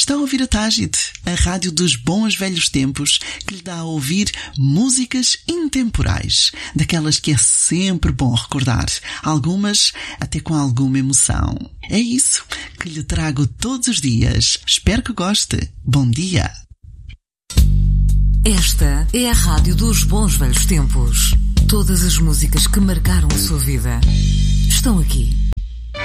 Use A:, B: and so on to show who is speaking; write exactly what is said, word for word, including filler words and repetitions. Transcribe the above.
A: Está a ouvir a Tágide, a rádio dos bons velhos tempos, que lhe dá a ouvir músicas intemporais, daquelas que é sempre bom recordar, algumas até com alguma emoção. É isso que lhe trago todos os dias. Espero que goste. Bom dia.
B: Esta é a rádio dos bons velhos tempos. Todas as músicas que marcaram a sua vida estão aqui.